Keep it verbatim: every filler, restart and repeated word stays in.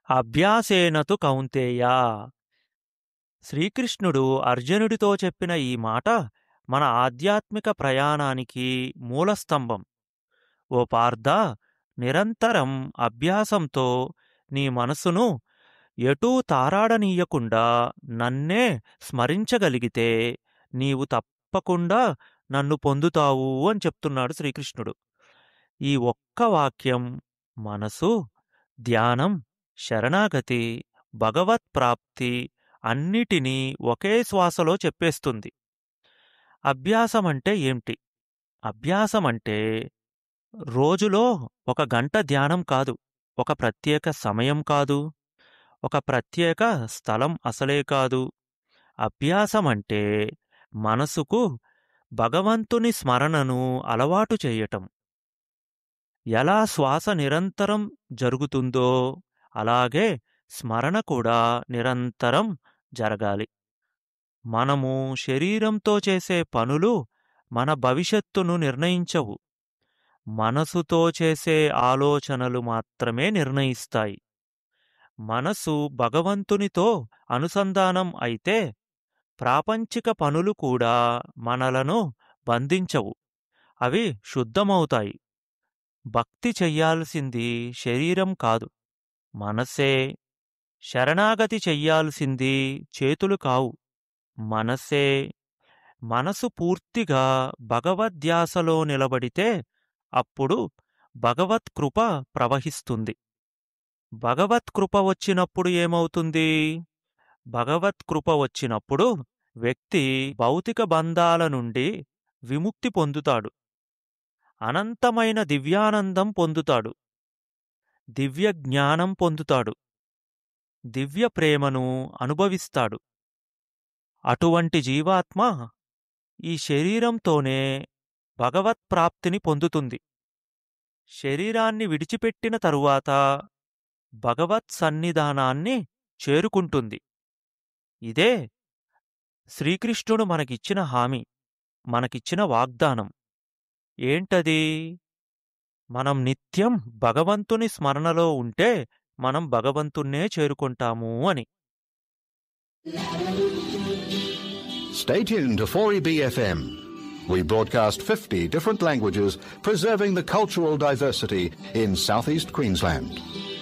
అభ్యాసేన తు కౌంతేయ. శ్రీకృష్ణుడు అర్జునుడితో చెప్పిన ఈ మాట మన ఆధ్యాత్మిక ప్రయాణానికి మూలస్తంభం. ఓ పార్థ, నిరంతరం అభ్యాసంతో నీ మనసును ఎటూ తారాడనీయకుండా నన్నే స్మరించగలిగితే నీవు తప్పకుండా నన్ను పొందుతావు అని చెప్తున్నాడు శ్రీకృష్ణుడు. ఈ ఒక్క వాక్యం మనసు, ధ్యానం, శరణాగతి, భగవత్ ప్రాప్తి అన్నిటినీ ఒకే శ్వాసలో చెప్పేస్తుంది. అభ్యాసమంటే ఏంటి? అభ్యాసమంటే రోజులో ఒక గంట ధ్యానం కాదు, ఒక ప్రత్యేక సమయం కాదు, ఒక ప్రత్యేక స్థలం అసలే కాదు. అభ్యాసమంటే మనసుకు భగవంతుని స్మరణను అలవాటు చేయటం. ఎలా శ్వాస నిరంతరం జరుగుతుందో అలాగే స్మరణ కూడా నిరంతరం జరగాలి. మనము శరీరంతో చేసే పనులు మన భవిష్యత్తును నిర్ణయించవు. మనసుతో చేసే ఆలోచనలు మాత్రమే నిర్ణయిస్తాయి. మనసు భగవంతునితో అనుసంధానం అయితే ప్రాపంచిక పనులు కూడా మనలను బంధించవు, అవి శుద్ధమవుతాయి. భక్తి చెయ్యాల్సింది శరీరం కాదు, మనసే. శరణాగతి చెయ్యాల్సింది చేతులు కావు, మనసే. మనసు పూర్తిగా భగవద్ధ్యాసలో నిలబడితే అప్పుడు భగవత్కృప ప్రవహిస్తుంది. భగవత్కృప వచ్చినప్పుడు ఏమవుతుంది? భగవత్కృప వచ్చినప్పుడు వ్యక్తి భౌతిక బంధాల నుండి విముక్తి పొందుతాడు, అనంతమైన దివ్యానందం పొందుతాడు, దివ్య జ్ఞానం పొందుతాడు, దివ్య ప్రేమను అనుభవిస్తాడు. అటువంటి జీవాత్మ ఈ శరీరంతోనే భగవత్ప్రాప్తిని పొందుతుంది. శరీరాన్ని విడిచిపెట్టిన తరువాత భగవత్ సన్నిధానాన్ని చేరుకుంటుంది. ఇదే శ్రీకృష్ణుడు మనకిచ్చిన హామీ, మనకిచ్చిన వాగ్దానం. ఏంటది? మనం నిత్యం భగవంతుని స్మరణలో ఉంటే మనం భగవంతున్నే చేరుకుంటాము అని. Stay tuned to four E B F M. We broadcast fifty different languages, preserving the cultural diversity in southeast Queensland.